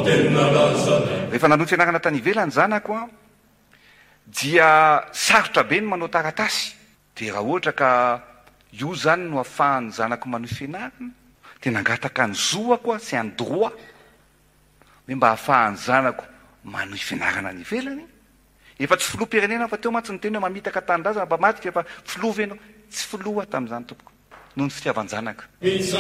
rehefa nanoty fianarana tany ivelany zanako a dia sarotra be ny manao taratasy de raha ohatra ka io zany no ahafahany zanako manohy fianarana de nangataka ny zoako a sy any droit hoe mba ahafahany zanako manohy fianarana ny ivelany efa tsy filoha-pirenena fa teo mantsy ny teny hoe mamitaka tanindrazana mba matika efa filovy ianao tsy filoha tamin'izany tompoko noho ny fitiavan-janaka